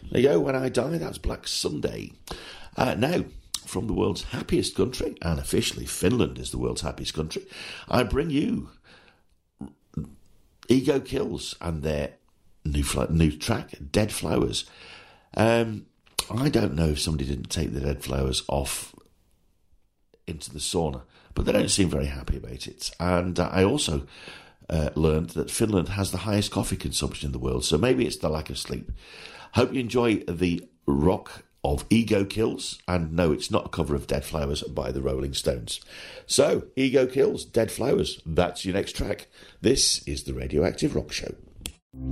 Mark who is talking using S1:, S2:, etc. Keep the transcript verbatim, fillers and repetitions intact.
S1: There you go, When I Die, that's Black Sunday. Uh, now, from the world's happiest country, and officially Finland is the world's happiest country, I bring you Ego Kills and their new new track, Dead Flowers. Um, I don't know if somebody didn't take the dead flowers off into the sauna, but they don't seem very happy about it. And uh, I also uh, learned that Finland has the highest coffee consumption in the world, so maybe it's the lack of sleep. Hope you enjoy the rock of Ego Kills, and no, it's not a cover of Dead Flowers by the Rolling Stones. So, Ego Kills, Dead Flowers, that's your next track. This is the Radioactive Rock Show.